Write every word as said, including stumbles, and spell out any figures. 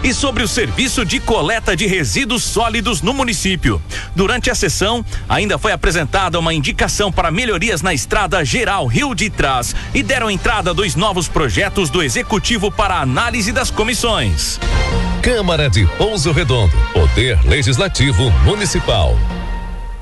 e sobre o serviço de coleta de resíduos sólidos no município. Durante a sessão, ainda foi apresentada uma indicação para melhorias na estrada geral Rio de Trás e deram entrada dois novos projetos do Executivo para a análise das comissões. Câmara de Pouso Redondo, Poder Legislativo Municipal.